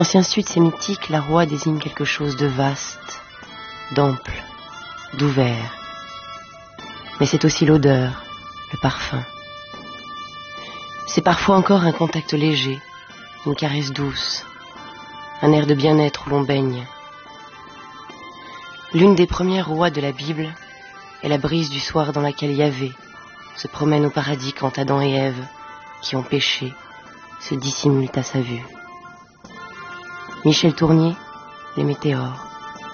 L'ancien sud sémitique, la roi désigne quelque chose de vaste, d'ample, d'ouvert. Mais c'est aussi l'odeur, le parfum. C'est parfois encore un contact léger, une caresse douce, un air de bien-être où l'on baigne. L'une des premières rois de la Bible est la brise du soir dans laquelle Yahvé se promène au paradis quand Adam et Ève, qui ont péché, se dissimulent à sa vue. Michel Tournier, Les Météores.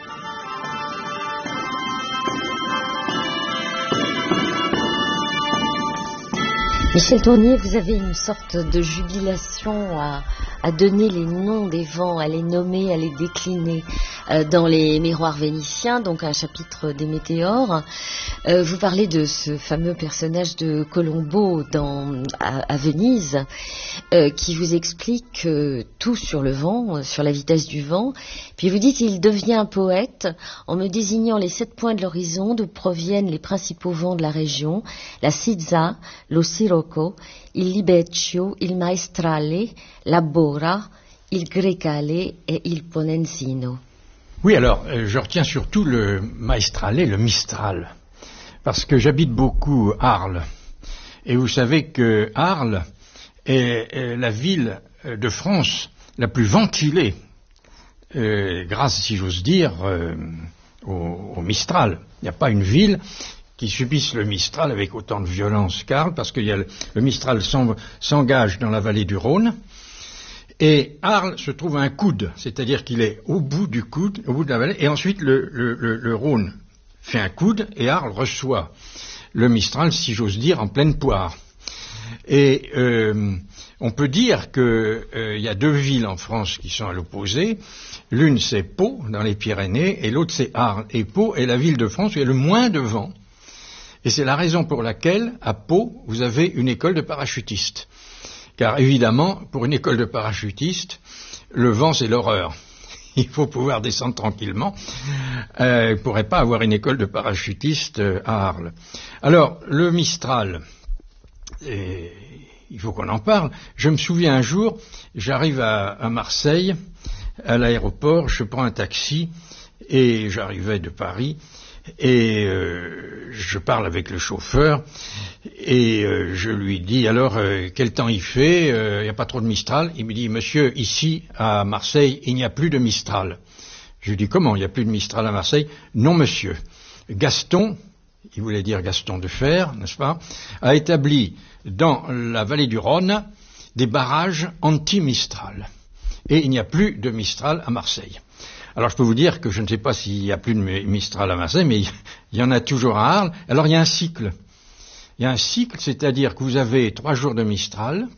Michel Tournier, vous avez une sorte de jubilation à donner les noms des vents, à les nommer, à les décliner dans les miroirs vénitiens, donc un chapitre des Météores. Vous parlez de ce fameux personnage de Colombo à Venise, qui vous explique tout sur le vent, sur la vitesse du vent. Puis vous dites, il devient un poète en me désignant les 7 points de l'horizon d'où proviennent les principaux vents de la région, la Sizza, lo Sirocco, il Libeccio, il Maestrale, la Bora, il Grecale et il Ponenzino. Oui, alors, je retiens surtout le Maestrale, le Mistral, parce que j'habite beaucoup Arles. Et vous savez que Arles est la ville de France la plus ventilée, grâce, si j'ose dire, au Mistral. Il n'y a pas une ville qui subisse le Mistral avec autant de violence qu'Arles, parce que le Mistral s'engage dans la vallée du Rhône, et Arles se trouve à un coude, c'est-à-dire qu'il est au bout du coude, au bout de la vallée, et ensuite le Rhône fait un coude, et Arles reçoit le Mistral, si j'ose dire, en pleine poire. Et on peut dire qu'il y a 2 villes en France qui sont à l'opposé. L'une, c'est Pau, dans les Pyrénées, et l'autre, c'est Arles. Et Pau est la ville de France où il y a le moins de vent. Et c'est la raison pour laquelle, à Pau, vous avez une école de parachutistes. Car évidemment, pour une école de parachutistes, le vent, c'est l'horreur. Il faut pouvoir descendre tranquillement. Il ne pourrait pas avoir une école de parachutistes à Arles. Alors, le Mistral, il faut qu'on en parle. Je me souviens un jour, j'arrive à Marseille, à l'aéroport, je prends un taxi, et j'arrivais de Paris, et je parle avec le chauffeur, et je lui dis, alors, quel temps il fait? Il n'y a pas trop de Mistral? Il me dit, monsieur, ici, à Marseille, il n'y a plus de Mistral. Je lui dis, comment, il n'y a plus de Mistral à Marseille? Non, monsieur. Gaston, il voulait dire Gaston de Fer, n'est-ce pas, a établi dans la vallée du Rhône des barrages anti-Mistral. Et il n'y a plus de Mistral à Marseille. Alors je peux vous dire que je ne sais pas s'il n'y a plus de Mistral à Marseille, mais il y en a toujours à Arles. Alors il y a un cycle. Il y a un cycle, c'est-à-dire que vous avez 3 jours de Mistral,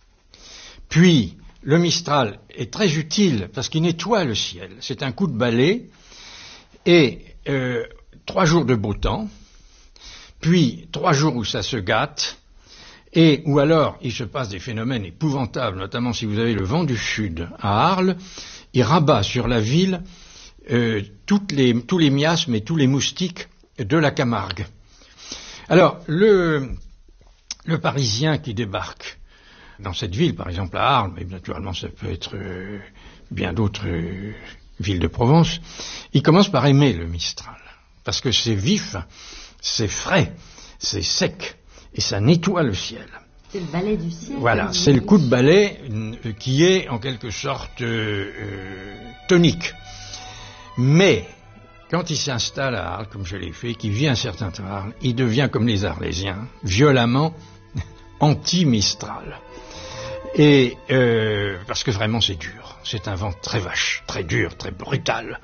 puis le Mistral est très utile parce qu'il nettoie le ciel. C'est un coup de balai, et 3 jours de beau temps, puis 3 jours où ça se gâte, et où alors il se passe des phénomènes épouvantables, notamment si vous avez le vent du sud à Arles, il rabat sur la ville tous les miasmes et tous les moustiques de la Camargue. Alors, le Parisien qui débarque dans cette ville, par exemple à Arles, mais naturellement ça peut être bien d'autres villes de Provence, il commence par aimer le Mistral, parce que c'est vif, c'est frais, c'est sec, et ça nettoie le ciel. C'est le balai du ciel. Voilà, c'est le coup de balai qui est en quelque sorte tonique. Mais quand il s'installe à Arles, comme je l'ai fait, qu'il vit un certain temps à Arles, il devient comme les Arlésiens, violemment anti-Mistral. Et parce que vraiment c'est dur, c'est un vent très vache, très dur, très brutal.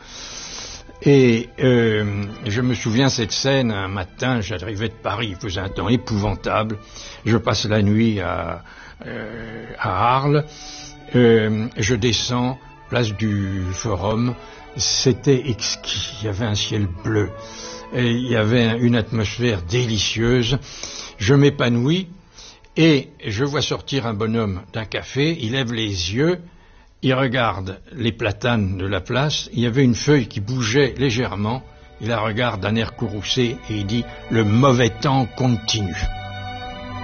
Et je me souviens cette scène, un matin, j'arrivais de Paris, il faisait un temps épouvantable, je passe la nuit à Arles, je descends, place du Forum, c'était exquis, il y avait un ciel bleu, et il y avait une atmosphère délicieuse, je m'épanouis, et je vois sortir un bonhomme d'un café, il lève les yeux, il regarde les platanes de la place, il y avait une feuille qui bougeait légèrement, il la regarde d'un air courroucé et il dit « Le mauvais temps continue ».